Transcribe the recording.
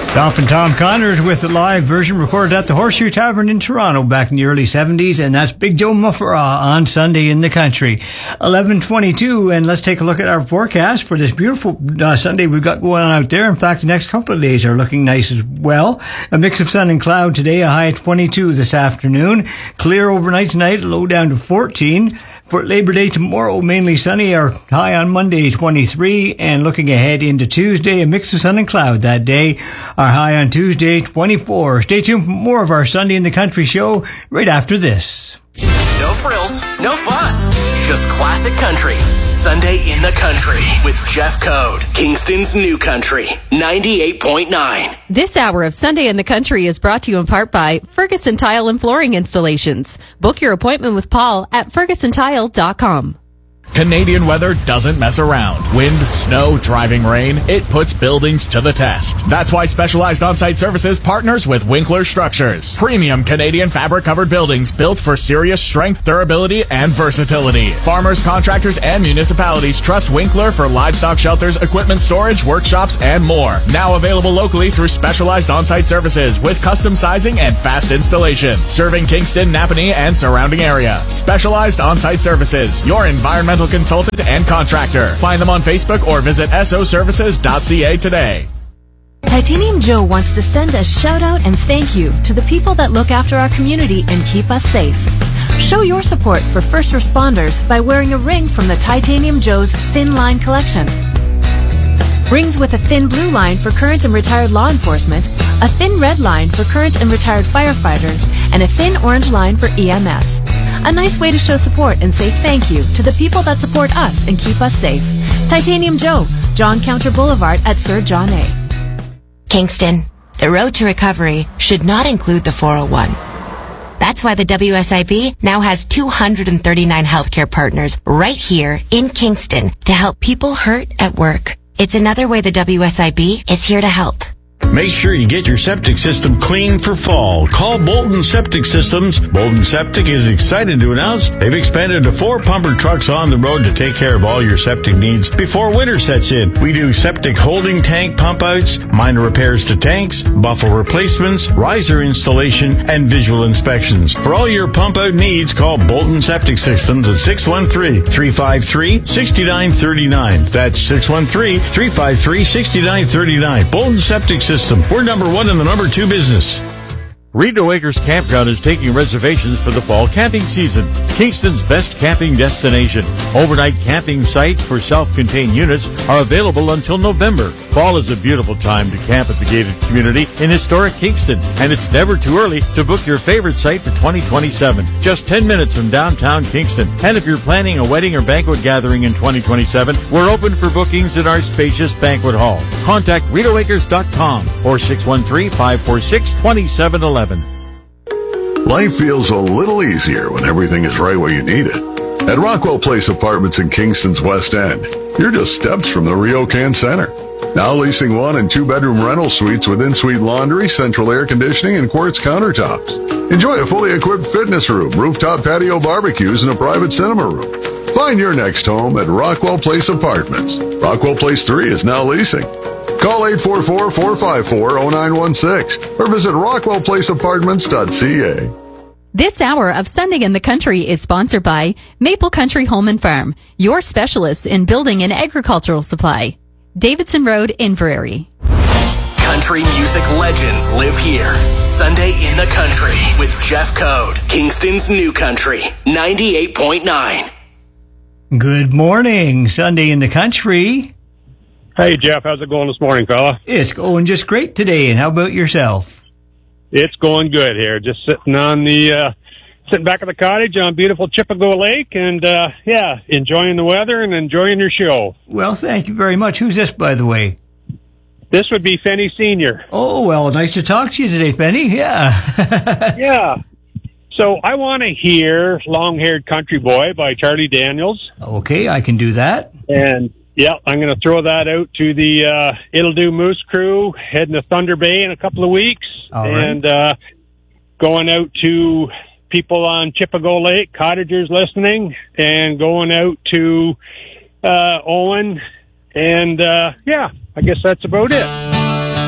Dolph and Tom Connors with the live version recorded at the Horseshoe Tavern in Toronto back in the early 70s, and that's Big Joe Mufferaw on Sunday in the Country. 11:22, and let's take a look at our forecast for this beautiful Sunday we've got going on out there. In fact, the next couple of days are looking nice as well. A mix of sun and cloud today, a high at 22 this afternoon. Clear overnight tonight, low down to 14. For Labor Day tomorrow, mainly sunny, our high on Monday 23, and looking ahead into Tuesday, a mix of sun and cloud that day, our high on Tuesday 24. Stay tuned for more of our Sunday in the Country show right after this. No frills, no fuss, just classic country. Sunday in the Country with Jeff Code, Kingston's New Country, 98.9. This hour of Sunday in the Country is brought to you in part by Ferguson Tile and Flooring Installations. Book your appointment with Paul at fergusontile.com. Canadian weather doesn't mess around. Wind, snow, driving rain, it puts buildings to the test. That's why Specialized On-Site Services partners with Winkler Structures. Premium Canadian fabric-covered buildings built for serious strength, durability, and versatility. Farmers, contractors, and municipalities trust Winkler for livestock shelters, equipment storage, workshops, and more. Now available locally through Specialized On-Site Services with custom sizing and fast installation. Serving Kingston, Napanee, and surrounding area. Specialized On-Site Services, your environmental consultant and contractor. Find them on Facebook or visit soservices.ca today. Titanium Joe wants to send a shout out and thank you to the people that look after our community and keep us safe. Show your support for first responders by wearing a ring from the Titanium Joe's Thin Line collection. Rings with a thin blue line for current and retired law enforcement, a thin red line for current and retired firefighters, and a thin orange line for EMS. A nice way to show support and say thank you to the people that support us and keep us safe. Titanium Joe, John Counter Boulevard at Sir John A. Kingston, the road to recovery should not include the 401. That's why the WSIB now has 239 healthcare partners right here in Kingston to help people hurt at work. It's another way the WSIB is here to help. Make sure you get your septic system clean for fall. Call Bolton Septic Systems. Bolton Septic is excited to announce they've expanded to 4 pumper trucks on the road to take care of all your septic needs before winter sets in. We do septic holding tank pump outs, minor repairs to tanks, buffle replacements, riser installation, and visual inspections. For all your pump out needs, call Bolton Septic Systems at 613-353-6939. That's 613-353-6939. Bolton Septic System. We're number 1 in the number 2 business. Rideau Acres Campground is taking reservations for the fall camping season. Kingston's best camping destination. Overnight camping sites for self-contained units are available until November. Fall is a beautiful time to camp at the gated community in historic Kingston, and it's never too early to book your favorite site for 2027. Just 10 minutes from downtown Kingston. And if you're planning a wedding or banquet gathering in 2027, we're open for bookings in our spacious banquet hall. Contact RideauAcres.com or 613-546-2711. Life feels a little easier when everything is right where you need it. At Rockwell Place Apartments in Kingston's West End, you're just steps from the RioCan Center. Now leasing 1 and 2 bedroom rental suites with in-suite laundry, central air conditioning, and quartz countertops. Enjoy a fully equipped fitness room, rooftop patio barbecues, and a private cinema room. Find your next home at Rockwell Place Apartments. Rockwell Place 3 is now leasing. Call 844-454-0916 or visit rockwellplaceapartments.ca. This hour of Sunday in the Country is sponsored by Maple Country Home and Farm, your specialists in building and agricultural supply. Davidson Road, Inverary. Country music legends live here. Sunday in the Country with Jeff Code, Kingston's New Country, 98.9. Good morning, Sunday in the Country. Hey, Jeff, how's it going this morning, fella? It's going just great today, and how about yourself? It's going good here. Just sitting back at the cottage on beautiful Chippewa Lake, and enjoying the weather and enjoying your show. Well, thank you very much. Who's this, by the way? This would be Fenny Sr. Oh, well, nice to talk to you today, Fenny. Yeah. Yeah. So I want to hear Long-Haired Country Boy by Charlie Daniels. Okay, I can do that. And yeah, I'm going to throw that out to the It'll Do Moose crew heading to Thunder Bay in a couple of weeks. All right. And going out to people on Chippewa Lake, cottagers listening, and going out to Owen. And I guess that's about it.